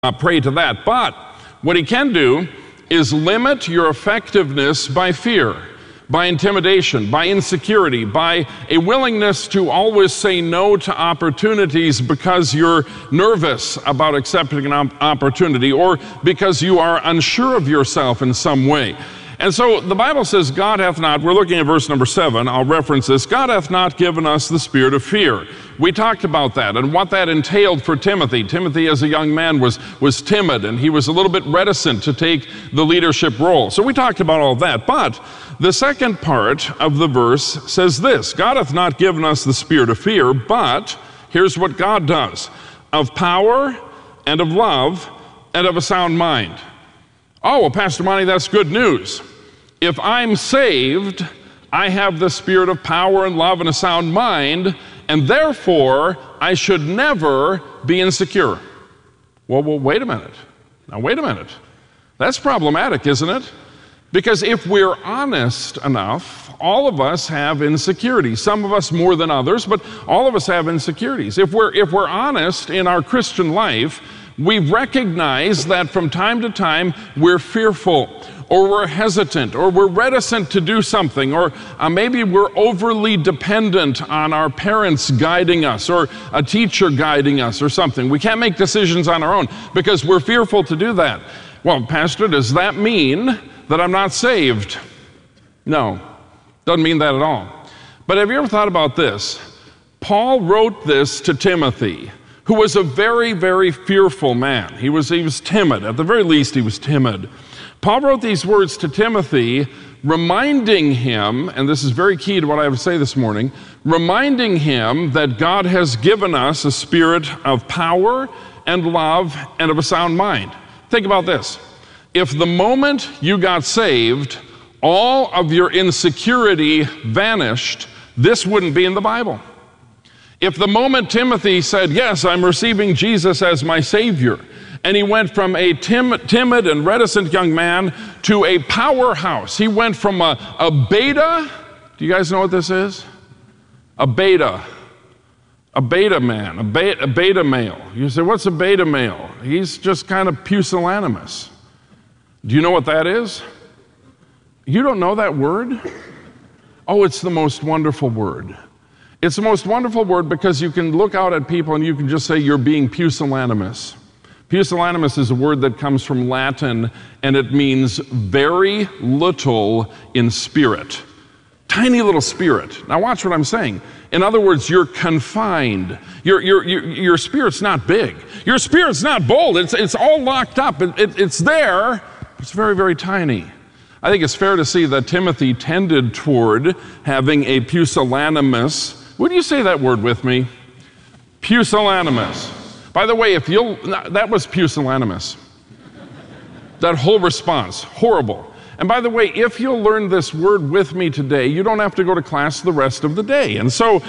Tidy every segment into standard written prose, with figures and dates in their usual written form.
prey to that. But what he can do is limit your effectiveness by fear, by intimidation, by insecurity, by a willingness to always say no to opportunities because you're nervous about accepting an opportunity or because you are unsure of yourself in some way. And so the Bible says, God hath not, we're looking at verse number 7, I'll reference this, God hath not given us the spirit of fear. We talked about that and what that entailed for Timothy. Timothy as a young man was timid and he was a little bit reticent to take the leadership role. So we talked about all that. But the second part of the verse says this, God hath not given us the spirit of fear, but here's what God does, of power and of love and of a sound mind. Oh, well, Pastor Monty, that's good news. If I'm saved, I have the spirit of power and love and a sound mind, and therefore I should never be insecure. Well, wait a minute. Now, wait a minute. That's problematic, isn't it? Because if we're honest enough, all of us have insecurities. Some of us more than others, but all of us have insecurities. If we're honest in our Christian life, we recognize that from time to time we're fearful, or we're hesitant, or we're reticent to do something, or maybe we're overly dependent on our parents guiding us, or a teacher guiding us, or something. We can't make decisions on our own because we're fearful to do that. Well, Pastor, does that mean that I'm not saved? No, doesn't mean that at all. But have you ever thought about this? Paul wrote this to Timothy, who was a very, very fearful man. He was timid. At the very least, he was timid. Paul wrote these words to Timothy, reminding him, and this is very key to what I have to say this morning, reminding him that God has given us a spirit of power and love and of a sound mind. Think about this. If the moment you got saved, all of your insecurity vanished, this wouldn't be in the Bible. If the moment Timothy said, yes, I'm receiving Jesus as my Savior, and he went from a timid and reticent young man to a powerhouse. He went from a beta, do you guys know what this is? A beta man, a beta male. You say, what's a beta male? He's just kind of pusillanimous. Do you know what that is? You don't know that word? Oh, it's the most wonderful word. It's the most wonderful word because you can look out at people and you can just say you're being pusillanimous. Pusillanimous is a word that comes from Latin and it means very little in spirit. Tiny little spirit. Now watch what I'm saying. In other words, you're confined. Your spirit's not big. Your spirit's not bold. It's all locked up. It's there. It's very, very tiny. I think it's fair to say that Timothy tended toward having a pusillanimous. Would you say that word with me? Pusillanimous. By the way, that was pusillanimous. That whole response, horrible. And by the way, if you'll learn this word with me today, you don't have to go to class the rest of the day. And so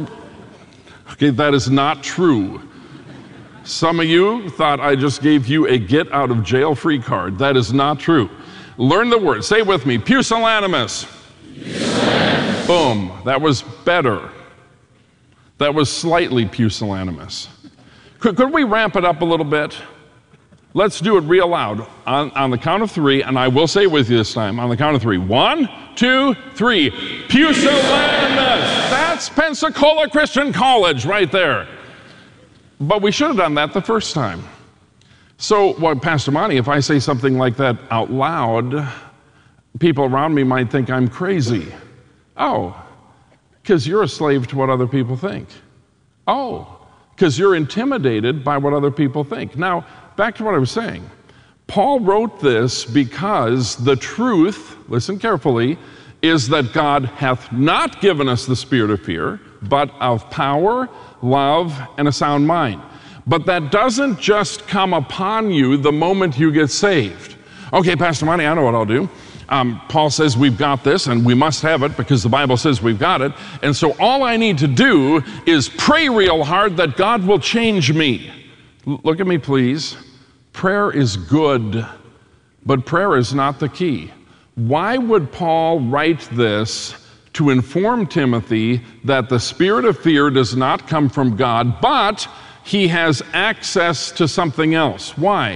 okay, that is not true. Some of you thought I just gave you a get out of jail free card. That is not true. Learn the word. Say it with me. Pusillanimous. Pusillanimous. Boom. That was better. That was slightly pusillanimous. Could we ramp it up a little bit? Let's do it real loud. On the count of three, and I will say it with you this time. On the count of three. 1, 2, 3. Pusillanimous. That's Pensacola Christian College right there. But we should have done that the first time. So, well, Pastor Monty, if I say something like that out loud, people around me might think I'm crazy. Oh, because you're a slave to what other people think. Oh, because you're intimidated by what other people think. Now, back to what I was saying. Paul wrote this because the truth, listen carefully, is that God hath not given us the spirit of fear, but of power, love, and a sound mind. But that doesn't just come upon you the moment you get saved. Okay, Pastor Monty, I know what I'll do. Paul says we've got this and we must have it because the Bible says we've got it. And so all I need to do is pray real hard that God will change me. Look at me, please. Prayer is good, but prayer is not the key. Why would Paul write this to inform Timothy that the spirit of fear does not come from God, but he has access to something else. Why?